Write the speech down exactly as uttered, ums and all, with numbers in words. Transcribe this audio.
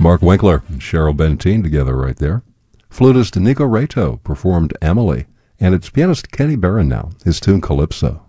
Mark Winkler and Cheryl Benteen together right there. Flutist Nico Reto performed Emily, and it's pianist Kenny Barron now, his tune Calypso.